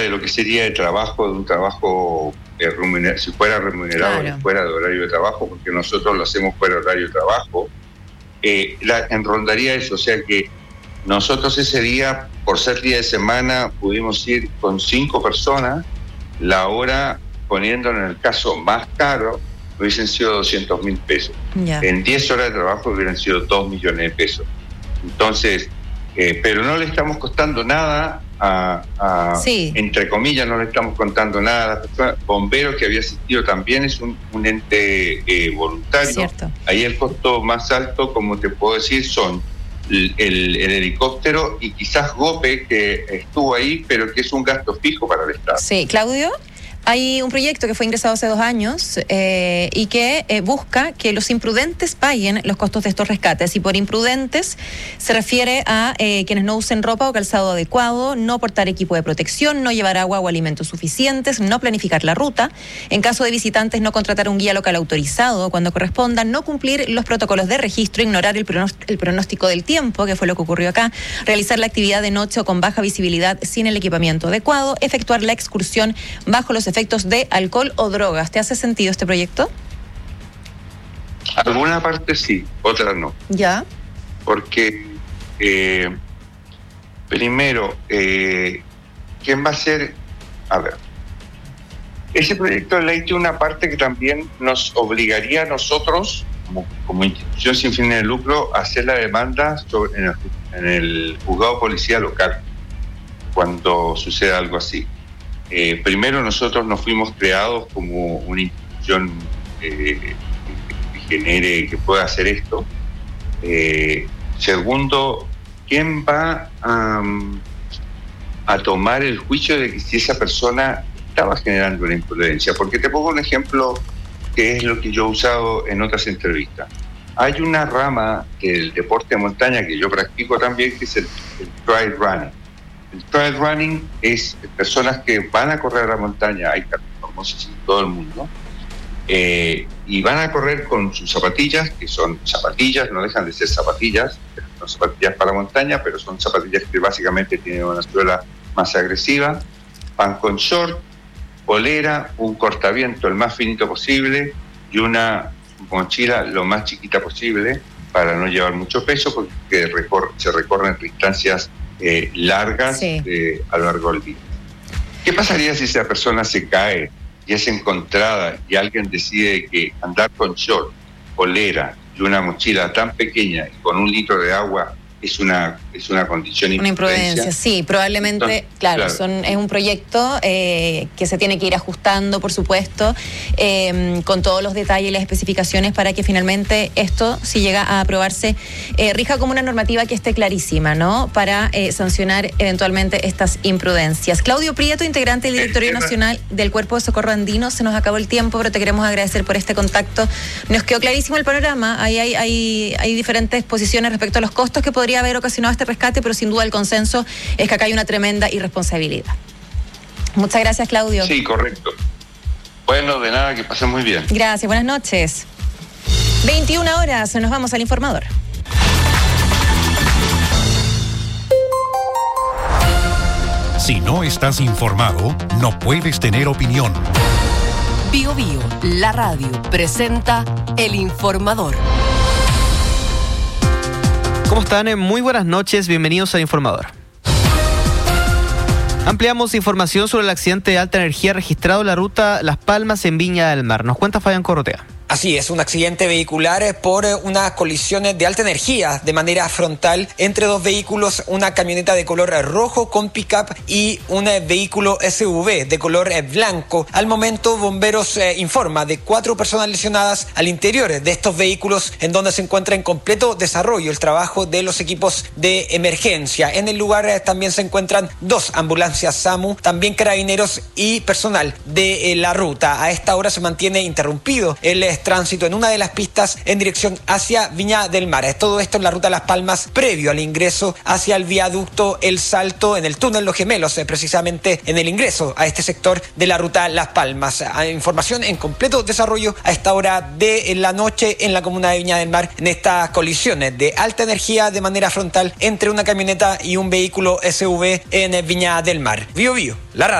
de lo que sería el trabajo, de un trabajo si fuera remunerado, claro, fuera de horario de trabajo, porque nosotros lo hacemos fuera de horario de trabajo, rondaría eso. O sea que nosotros ese día, por ser día de semana, pudimos ir con 5 personas. La hora, poniéndolo en el caso más caro, hubiesen sido 200.000 pesos. En 10 horas de trabajo hubieran sido 2 millones de pesos. Entonces, pero no le estamos costando nada sí, entre comillas, no le estamos contando nada a las personas. Bomberos, que había asistido también, es un ente voluntario. Cierto. Ahí el costo más alto, como te puedo decir, son el helicóptero y quizás GOPE, que estuvo ahí, pero que es un gasto fijo para el Estado. Sí, Claudio. Hay un proyecto que fue ingresado hace 2 años y que busca que los imprudentes paguen los costos de estos rescates. Y por imprudentes se refiere a quienes no usen ropa o calzado adecuado, no portar equipo de protección, no llevar agua o alimentos suficientes, no planificar la ruta. En caso de visitantes, no contratar un guía local autorizado cuando corresponda, no cumplir los protocolos de registro, ignorar el pronóstico del tiempo, que fue lo que ocurrió acá, realizar la actividad de noche o con baja visibilidad sin el equipamiento adecuado, efectuar la excursión bajo los efectos de alcohol o drogas. ¿Te hace sentido este proyecto? Alguna parte sí, otra no. ¿Ya? Porque primero, ¿quién va a ser? A ver, ese proyecto de ley tiene una parte que también nos obligaría a nosotros, como institución sin fines de lucro, a hacer la demanda en el juzgado de policía local cuando suceda algo así. Primero, nosotros no fuimos creados como una institución que que pueda hacer esto. Segundo, ¿quién va a tomar el juicio de que si esa persona estaba generando una imprudencia? Porque te pongo un ejemplo que es lo que yo he usado en otras entrevistas. Hay una rama del deporte de montaña que yo practico también, que es el trail running. El trail running es personas que van a correr a la montaña, hay famosas en todo el mundo, y van a correr con sus zapatillas, que son zapatillas, no dejan de ser zapatillas, son zapatillas para la montaña, pero son zapatillas que básicamente tienen una suela más agresiva, van con short, polera, un cortaviento el más finito posible y una mochila lo más chiquita posible para no llevar mucho peso, porque se recorren distancias largas, sí, a lo largo del día. ¿Qué pasaría si esa persona se cae y es encontrada y alguien decide que andar con short, polera y una mochila tan pequeña y con 1 litro de agua es una condición una imprudencia? Sí, probablemente. Entonces, claro. Es un proyecto que se tiene que ir ajustando, por supuesto, con todos los detalles y las especificaciones para que finalmente esto, si llega a aprobarse, rija como una normativa que esté clarísima, ¿no? Para sancionar eventualmente estas imprudencias. Claudio Prieto, integrante del Directorio Nacional del Cuerpo de Socorro Andino, se nos acabó el tiempo, pero te queremos agradecer por este contacto. Nos quedó clarísimo el panorama. Hay diferentes posiciones respecto a los costos que podría haber ocasionado este rescate, pero sin duda el consenso es que acá hay una tremenda irresponsabilidad. Muchas gracias, Claudio. Sí, correcto. Bueno, de nada, que pasen muy bien. Gracias, buenas noches. 21 horas, nos vamos al informador. Si no estás informado, no puedes tener opinión. Bio Bio, la radio, presenta El Informador. ¿Cómo están? Muy buenas noches, bienvenidos al Informador. Ampliamos información sobre el accidente de alta energía registrado en la ruta Las Palmas en Viña del Mar. Nos cuenta Fabián Corrotea. Así es, un accidente vehicular por una colisión de alta energía de manera frontal entre 2 vehículos, una camioneta de color rojo con pick-up y un vehículo SUV de color blanco. Al momento, bomberos informa de 4 personas lesionadas al interior de estos vehículos, en donde se encuentra en completo desarrollo el trabajo de los equipos de emergencia. En el lugar también se encuentran 2 ambulancias SAMU, también carabineros y personal de la ruta. A esta hora se mantiene interrumpido el tránsito en una de las pistas en dirección hacia Viña del Mar. Todo esto en la ruta Las Palmas, previo al ingreso hacia el viaducto El Salto, en el túnel Los Gemelos, precisamente en el ingreso a este sector de la ruta Las Palmas. Información en completo desarrollo a esta hora de la noche en la comuna de Viña del Mar, en estas colisiones de alta energía de manera frontal entre una camioneta y un vehículo SUV en Viña del Mar. Bio Bio, la radio.